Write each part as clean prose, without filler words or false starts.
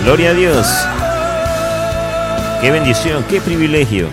Gloria a Dios. Qué bendición, qué privilegio.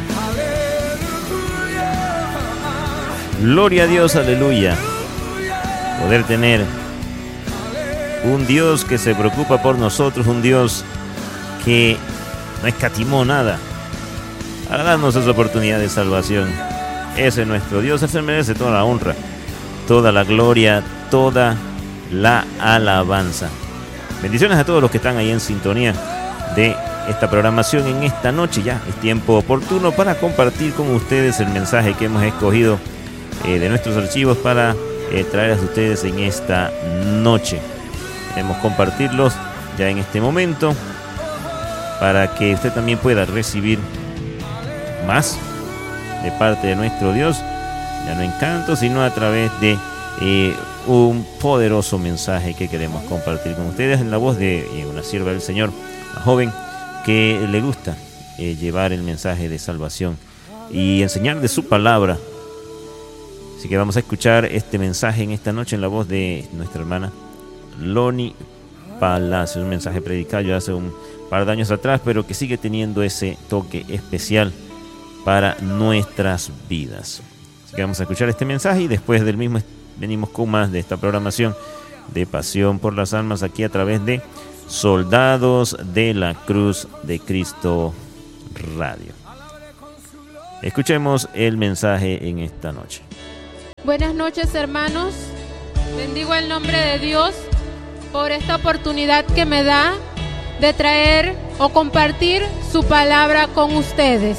Gloria a Dios, aleluya. Poder tener un Dios que se preocupa por nosotros, un Dios que no escatimó nada para darnos esa oportunidad de salvación. Ese es nuestro Dios, ese merece toda la honra, toda la gloria, toda la alabanza. Bendiciones a todos los que están ahí en sintonía de esta programación en esta noche. Ya es tiempo oportuno para compartir con ustedes el mensaje que hemos escogido de nuestros archivos para traer a ustedes en esta noche. Queremos compartirlos ya en este momento para que usted también pueda recibir más de parte de nuestro Dios, ya no en canto, sino a través de un poderoso mensaje que queremos compartir con ustedes en la voz de una sierva del Señor, una joven que le gusta llevar el mensaje de salvación y enseñar de su palabra. Así que vamos a escuchar este mensaje en esta noche en la voz de nuestra hermana Loni Palacios, un mensaje predicado ya hace un par de años atrás, pero que sigue teniendo ese toque especial para nuestras vidas. Así que vamos a escuchar este mensaje y después del mismo venimos con más de esta programación de Pasión por las Almas aquí a través de Soldados de la Cruz de Cristo Radio. Escuchemos el mensaje en esta noche. Buenas noches, hermanos. Bendigo el nombre de Dios por esta oportunidad que me da de traer o compartir su palabra con ustedes.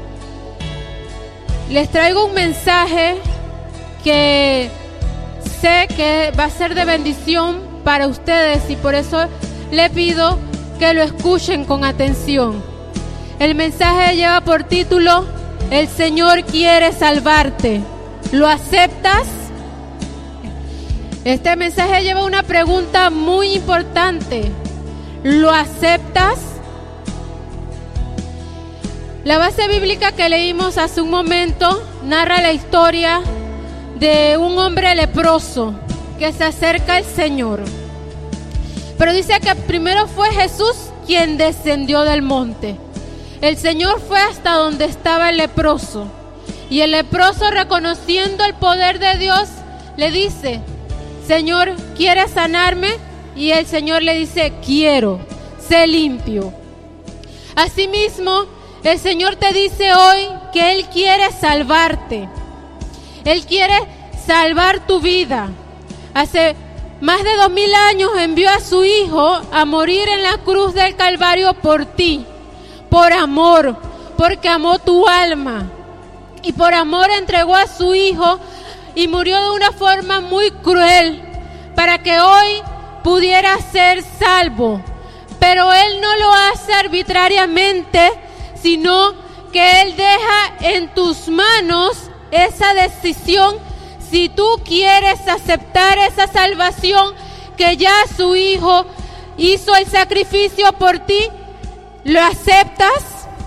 Les traigo un mensaje que sé que va a ser de bendición para ustedes y por eso le pido que lo escuchen con atención. El mensaje lleva por título: El Señor quiere salvarte. ¿Lo aceptas? Este mensaje lleva una pregunta muy importante. ¿Lo aceptas? La base bíblica que leímos hace un momento narra la historia de un hombre leproso que se acerca al Señor. Pero dice que primero fue Jesús quien descendió del monte. El Señor fue hasta donde estaba el leproso. Y el leproso, reconociendo el poder de Dios, le dice: Señor, ¿quieres sanarme? Y el Señor le dice: quiero, sé limpio. Asimismo, el Señor te dice hoy que Él quiere salvarte. Él quiere salvar tu vida. Hace más de 2000 años envió a su Hijo a morir en la cruz del Calvario por ti, por amor, porque amó tu alma. Y por amor entregó a su Hijo y murió de una forma muy cruel para que hoy pudiera ser salvo. Pero Él no lo hace arbitrariamente, sino que Él deja en tus manos esa decisión. Si tú quieres aceptar esa salvación que ya su Hijo hizo el sacrificio por ti, ¿lo aceptas?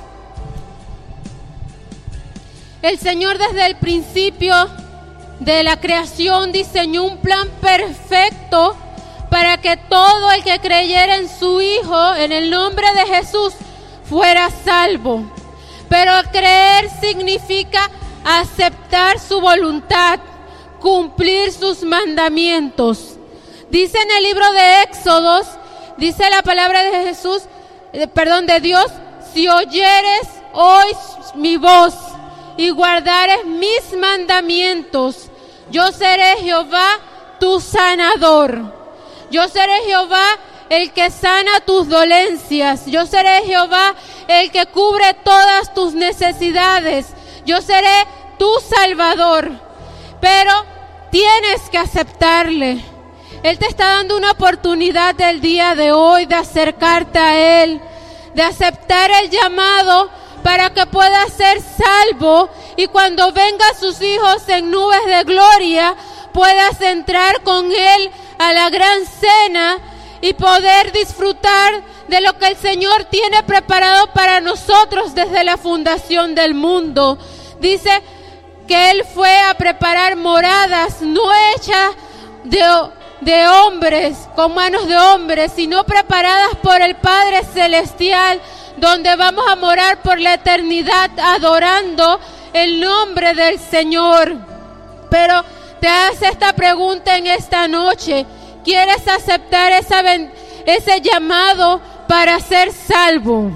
El Señor desde el principio de la creación diseñó un plan perfecto para que todo el que creyera en su Hijo, en el nombre de Jesús, fuera salvo. Pero creer significa aceptar su voluntad, cumplir sus mandamientos. Dice en el libro de Éxodos, dice la palabra de Jesús, de Dios: si oyeres hoy mi voz y guardares mis mandamientos, yo seré Jehová tu sanador. Yo seré Jehová el que sana tus dolencias. Yo seré Jehová el que cubre todas tus necesidades. Yo seré tu salvador. Pero tienes que aceptarle. Él te está dando una oportunidad el día de hoy de acercarte a Él, de aceptar el llamado para que puedas ser salvo y cuando vengan sus hijos en nubes de gloria, puedas entrar con Él a la gran cena y poder disfrutar de lo que el Señor tiene preparado para nosotros desde la fundación del mundo. Dice que Él fue a preparar moradas no hechas de hombres, con manos de hombres, sino preparadas por el Padre Celestial, donde vamos a morar por la eternidad adorando el nombre del Señor. Pero te haces esta pregunta en esta noche: ¿quieres aceptar ese llamado para ser salvo?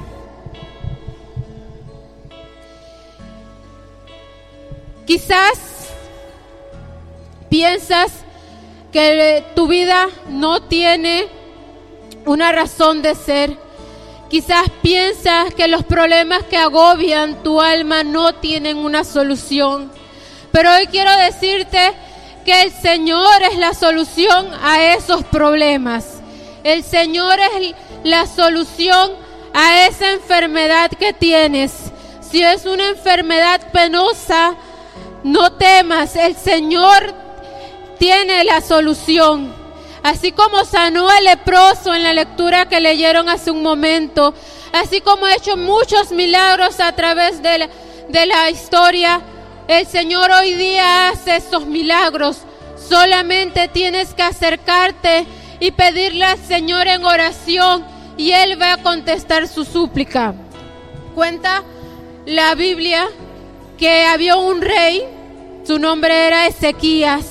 Quizás piensas que tu vida no tiene una razón de ser. Quizás piensas que los problemas que agobian tu alma no tienen una solución. Pero hoy quiero decirte que el Señor es la solución a esos problemas. El Señor es la solución a esa enfermedad que tienes. Si es una enfermedad penosa, no temas, el Señor tiene la solución. Así como sanó al leproso en la lectura que leyeron hace un momento, así como ha hecho muchos milagros a través de la historia, el Señor hoy día hace esos milagros. Solamente tienes que acercarte y pedirle al Señor en oración y Él va a contestar su súplica. Cuenta la Biblia que había un rey, su nombre era Ezequías.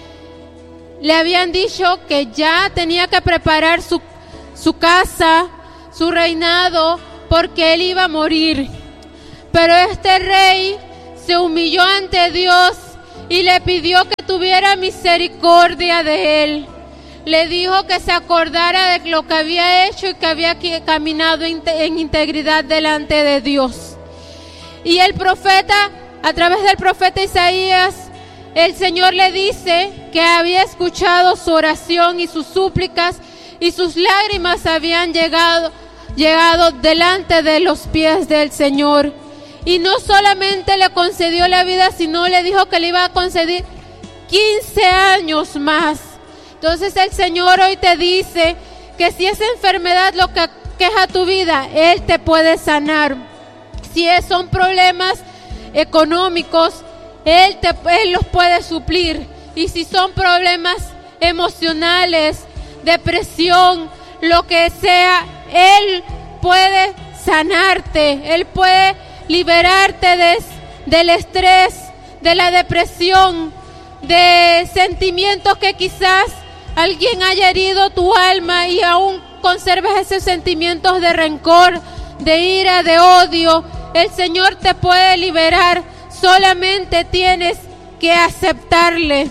Le habían dicho que ya tenía que preparar su casa, su reinado, porque él iba a morir. Pero este rey se humilló ante Dios y le pidió que tuviera misericordia de él. Le dijo que se acordara de lo que había hecho y que había caminado en integridad delante de Dios. Y el profeta, a través del profeta Isaías, el Señor le dice que había escuchado su oración y sus súplicas y sus lágrimas habían llegado delante de los pies del Señor. Y no solamente le concedió la vida, sino le dijo que le iba a conceder 15 años más. Entonces el Señor hoy te dice que si esa enfermedad lo que queja tu vida, Él te puede sanar. Si son problemas económicos, Él los puede suplir. Y si son problemas emocionales, depresión, lo que sea, Él puede sanarte. Él puede liberarte del estrés, de la depresión, de sentimientos que quizás alguien haya herido tu alma y aún conserves esos sentimientos de rencor, de ira, de odio. El Señor te puede liberar. Solamente tienes que aceptarle.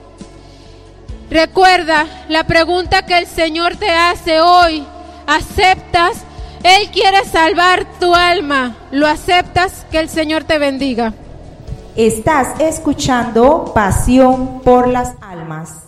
Recuerda la pregunta que el Señor te hace hoy. ¿Aceptas? Él quiere salvar tu alma. ¿Lo aceptas? Que el Señor te bendiga. Estás escuchando Pasión por las Almas.